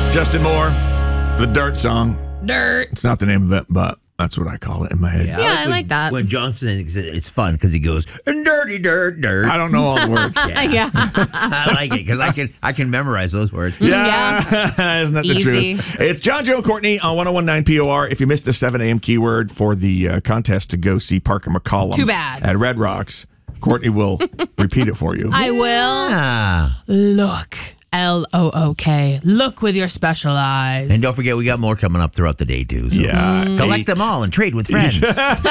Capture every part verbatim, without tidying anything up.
Justin Moore, the Dirt song. Dirt. It's not the name of it, but that's what I call it in my head. Yeah, I when, like that. When Johnson, it's fun because he goes, dirty, dirt, dirt. I don't know all the words. Yeah. yeah. I like it because I can I can memorize those words. Yeah. Isn't that the Easy. truth? It's John, Joe, and Courtney on one oh one point nine P O R. If you missed the seven a.m. keyword for the uh, contest to go see Parker McCollum Too bad. at Red Rocks, Courtney will repeat it for you. I will. Ah. Look. L O O K. Look with your special eyes. And don't forget, we got more coming up throughout the day, too. So Yeah. collect eight. them all and trade with friends.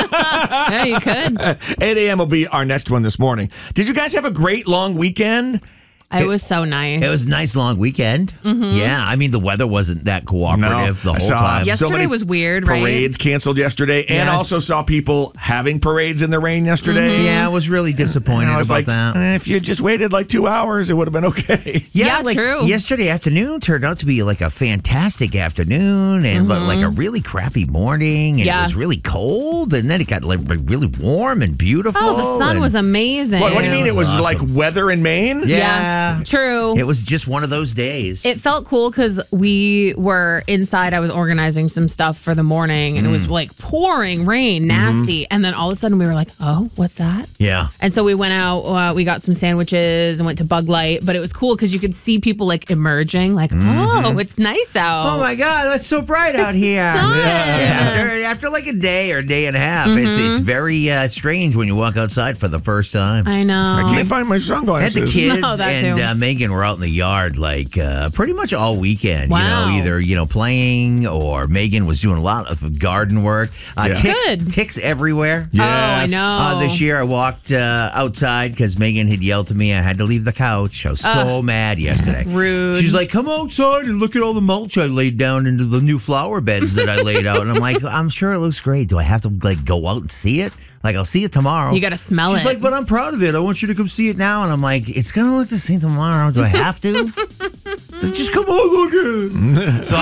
Yeah, you could. eight a.m. will be our next one this morning. Did you guys have a great long weekend? It was so nice. It was a nice long weekend. Mm-hmm. Yeah, I mean, the weather wasn't that cooperative No, the I whole saw time. Yes. Yesterday so many was weird, right? Parades canceled yesterday, and Yes. also saw people having parades in the rain yesterday. Yeah, I was really disappointed And I was about like, that. eh, if you just waited like two hours, it would have been okay. Yeah, like true. yesterday afternoon turned out to be like a fantastic afternoon and but like a really crappy morning. And Yeah. it was really cold, and then it got like really warm and beautiful. Oh, the sun and- was amazing. What, what do you Yeah, mean? it It was was like awesome. weather in Maine? Yeah. True. It was just one of those days. It felt cool because we were inside. I was organizing some stuff for the morning, and it was like pouring rain, nasty. And then all of a sudden, we were like, "Oh, what's that?" yeah. And so we went out. Uh, we got some sandwiches and went to Bug Light. But it was cool because you could see people like emerging, like, "Oh, it's nice out." Oh my God, it's so bright out here. sun. Yeah. After, after like a day or a day and a half, it's it's very uh, strange when you walk outside for the first time. I know. I can't find my And sunglasses. the kids No, that and too. uh, Megan were out in the yard like uh, pretty much all weekend. Wow. You know, either you know playing or Megan was doing a lot of garden work. Uh, Yeah. ticks, Good. ticks everywhere. Oh, I Yes. know. Uh, this year I walked uh, outside because Megan had yelled to me I had to leave the couch. I was so mad yesterday. rude. She's like, come outside and look at all the mulch I laid down into the new flower beds that I laid out. And I'm like, I'm sure it looks great. Do I have to like go out and see it? Like, I'll see it tomorrow. You got to smell She's it. like, but I'm proud of it. I want you to come see it now. And I'm like, it's going to look the same tomorrow. Do I have to? Just come on, look at it. So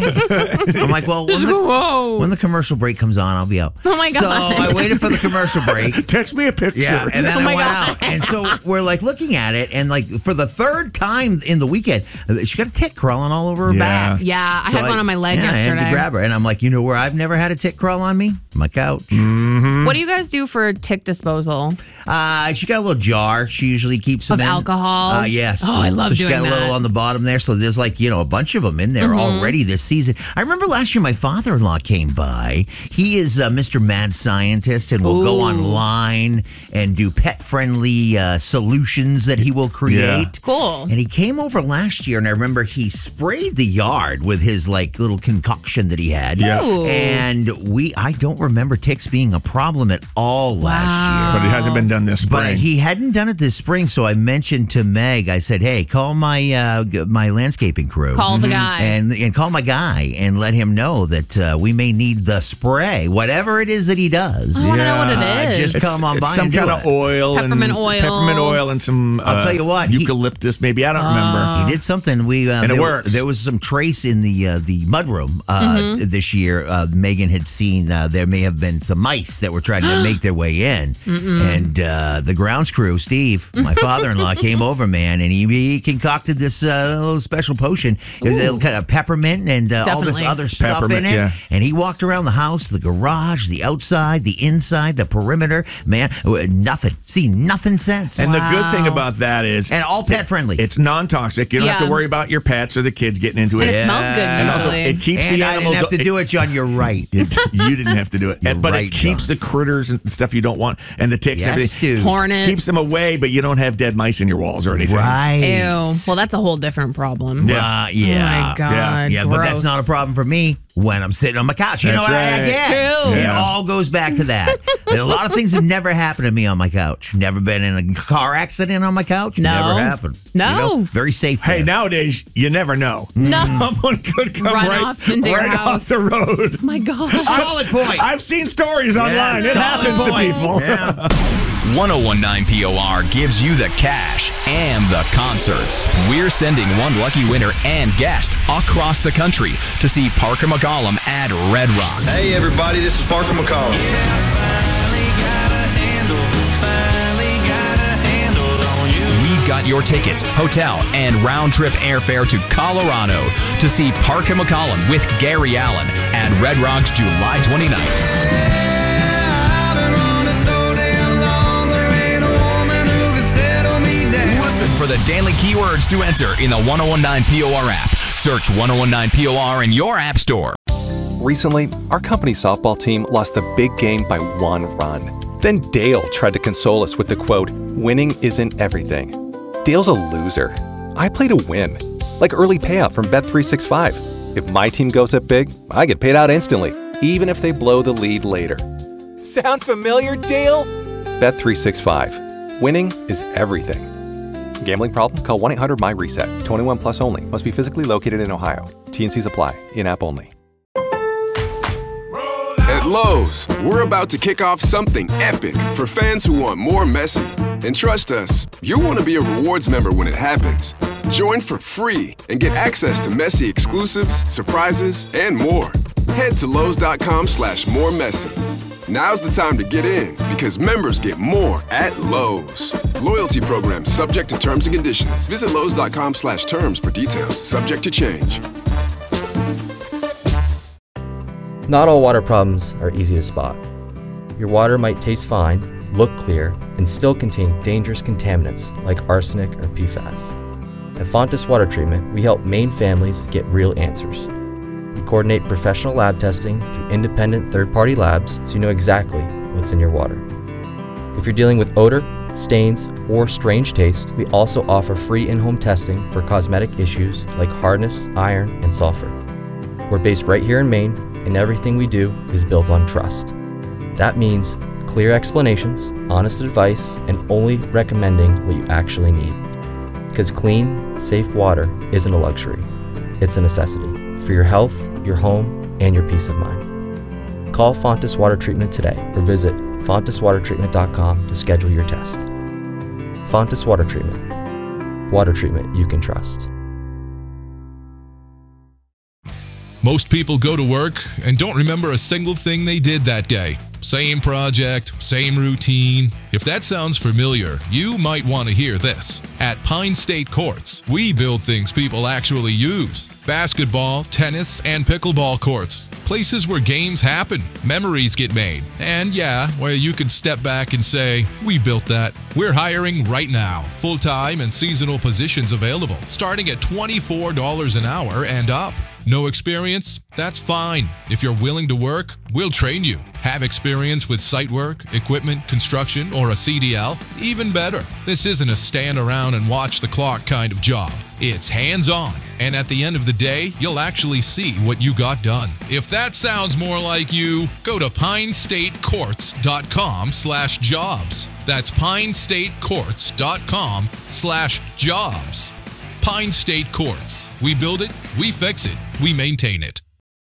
I, I'm like, well, when the, Whoa. when the commercial break comes on, I'll be out. Oh, my God. So I waited for the commercial break. Text me a picture. Yeah, and then Oh I my went God. out. And so we're like looking at it, and like for the third time in the weekend, she got a tick crawling all over her Yeah. back. Yeah, I So had one on my leg yeah, I had yesterday. to grab her, and I'm like, you know where I've never had a tick crawl on me? My couch. What do you guys do for tick disposal? Uh, she got a little jar. She usually keeps them Of in. alcohol? Uh, yes. Oh, I love so she doing got a little that. on the bottom there. So there's like, you know, a bunch of them in there already this season. I remember last year my father-in-law came by. He is uh, Mister Mad Scientist and will go Ooh. online and do pet-friendly uh, solutions that he will create. Cool. And he came over last year, and I remember he sprayed the yard with his like little concoction that he had. Yeah. Ooh. And we, I don't remember ticks being a problem at all last year. But it hasn't been done this spring. But he hadn't done it this spring, so I mentioned to Meg. I said, "Hey, call my uh, g- my landscaping crew, Call the guy. and and call my guy, and let him know that uh, we may need the spray, whatever it is that he does. I want to know what Uh, it is. just It's, come on it's by some and do kind it. of oil Peppermint and oil. peppermint oil and some. I'll uh, tell you what, he- eucalyptus. Maybe I don't remember. He did something. We uh, And it there, works. There was some trace in the uh, the mudroom uh, this year. Uh, Megan had seen uh, there may have been some mice that were trying to make their way in, and uh, the grounds crew, Steve, my father-in-law, came over, man, and he, he concocted this uh, little special potion. It was a kind of peppermint and uh, all this Definitely. other stuff in Peppermint, it. yeah. And he walked around the house, the garage, the outside, the inside, the perimeter. Man, uh, nothing. See, nothing since. And the good Wow. thing about that is, And all pet friendly. it's non-toxic. You don't have Yeah. to worry about your pets or the kids getting into And it. it smells good And also, usually. it keeps And the I animals. didn't have to do it, John. You're right. It- you didn't have to do it, You're And- but right, it keeps John. the critters and stuff you don't want, and the ticks, Yes, everything. dude. Hornets. Keeps them away, but you don't have dead mice in your walls or anything. Right. Ew. Well, that's a whole different problem. Yeah. Uh, yeah. Oh my God. Yeah. Yeah, but that's gross. not a problem for me when I'm sitting on my couch. You That's know what I right. get? True. It Yeah. all goes back to that. And a lot of things have never happened to me on my couch. Never been in a car accident on my couch. No. Never happened. No. You know, very safe. Hey, there. nowadays you never know. No. Someone could come Run right, off into your right house. off the road. Oh my God. Solid point. I've seen stories online. It solid happens to point. people. Yeah. one oh one point nine P O R gives you the cash and the concerts. We're sending one lucky winner and guest across the country to see Parker McCollum at Red Rocks. Hey everybody, this is Parker McCollum. We got your tickets, hotel, and round-trip airfare to Colorado to see Parker McCollum with Gary Allen at Red Rocks July twenty-ninth. For the daily keywords to enter in the ten nineteen P O R app. Search ten nineteen P O R in your app store. Recently, our company softball team lost the big game by one run. Then Dale tried to console us with the quote, "Winning isn't everything." Dale's a loser. I play to win. Like early payout from Bet three sixty-five. If my team goes up big, I get paid out instantly, even if they blow the lead later. Sound familiar, Dale? Bet three sixty-five. Winning is everything. Gambling problem? Call one eight hundred M Y reset. twenty-one plus only. Must be physically located in Ohio. T and Cs apply. In-app only. At Lowe's, we're about to kick off something epic for fans who want more Messi. And trust us, you'll want to be a rewards member when it happens. Join for free and get access to Messi exclusives, surprises, and more. Head to Lowe's.com slash more Messi. Now's the time to get in because members get more at Lowe's. Loyalty program subject to terms and conditions. Visit Lowe's.com slash terms for details. Subject to change. Not all water problems are easy to spot. Your water might taste fine, look clear, and still contain dangerous contaminants like arsenic or P FAS. At Fontis Water Treatment, we help Maine families get real answers. We coordinate professional lab testing through independent third-party labs so you know exactly what's in your water. If you're dealing with odor, stains, or strange taste, we also offer free in-home testing for cosmetic issues like hardness, iron, and sulfur. We're based right here in Maine, and everything we do is built on trust. That means clear explanations, honest advice, and only recommending what you actually need. Because clean, safe water isn't a luxury, it's a necessity for your health, your home, and your peace of mind. Call Fontis Water Treatment today or visit fontis water treatment dot com to schedule your test. Fontis Water Treatment. Water treatment you can trust. Most people go to work and don't remember a single thing they did that day. Same project, same routine. If that sounds familiar, you might want to hear this. At Pine State Courts, we build things people actually use. Basketball, tennis, and pickleball courts. Places where games happen, memories get made, and yeah, where you can step back and say, we built that. We're hiring right now. Full-time and seasonal positions available, starting at twenty-four dollars an hour and up. No experience? That's fine. If you're willing to work, we'll train you. Have experience with site work, equipment, construction, or a C D L? Even better. This isn't a stand around and watch the clock kind of job. It's hands-on. And at the end of the day, you'll actually see what you got done. If that sounds more like you, go to pine state courts dot com slash jobs. That's pine state courts dot com slash jobs. Pine State Courts. We build it, we fix it, we maintain it.